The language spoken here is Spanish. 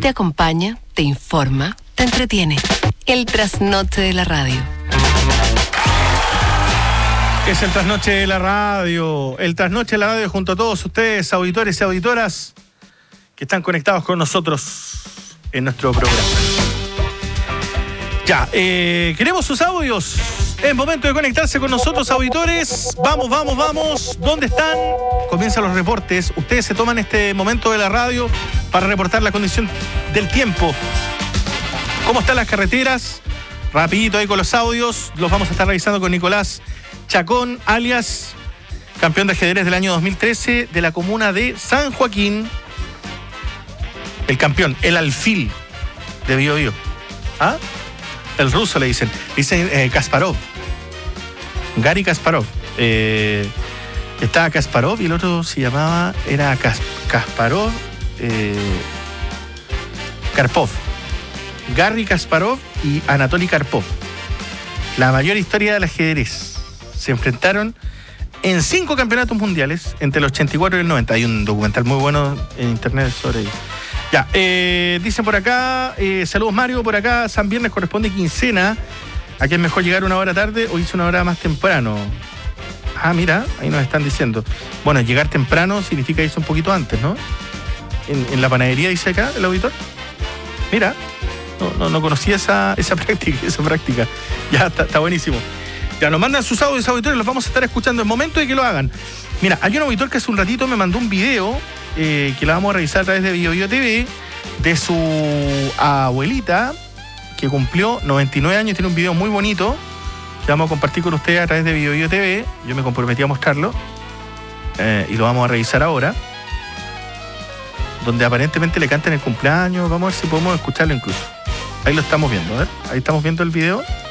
Te acompaña, te informa, te entretiene. El trasnoche de la radio. Es el trasnoche de la radio. El trasnoche de la radio junto a todos ustedes, auditores y auditoras, que están conectados con nosotros en nuestro programa. Ya, queremos sus audios. Es momento de conectarse con nosotros, auditores. Vamos. ¿Dónde están? Comienzan los reportes. Ustedes se toman este momento de la radio para reportar la condición del tiempo. ¿Cómo están las carreteras? Rapidito ahí con los audios. Los vamos a estar revisando con Nicolás Chacón, alias campeón de ajedrez del año 2013 de la comuna de San Joaquín. El campeón, el alfil de Biobío. ¿Ah? El ruso le dicen. Dicen Kasparov. Gary Kasparov. Estaba Kasparov y el otro se llamaba. Era Kasparov. Karpov. Gary Kasparov y Anatoly Karpov. La mayor historia del ajedrez. Se enfrentaron en 5 campeonatos mundiales entre el 84 y el 90. Hay un documental muy bueno en internet sobre ello. Ya, dicen por acá, saludos Mario, por acá, San Viernes corresponde quincena. Aquí es mejor llegar una hora tarde o irse una hora más temprano. Ah, mira, ahí nos están diciendo. Bueno, llegar temprano significa irse un poquito antes, ¿no? En la panadería dice acá, el auditor. Mira, no conocía esa práctica. Ya, está buenísimo. Ya, nos mandan sus audios, auditores, los vamos a estar escuchando. Es momento de que lo hagan. Mira, hay un auditor que hace un ratito me mandó un video que la vamos a revisar a través de Biobío TV, de su abuelita, que cumplió 99 años, tiene un video muy bonito, que vamos a compartir con ustedes a través de Biobío TV. Yo me comprometí a mostrarlo, y lo vamos a revisar ahora, donde aparentemente le cantan el cumpleaños. Vamos a ver si podemos escucharlo incluso. Ahí lo estamos viendo, a ver, ahí estamos viendo el video.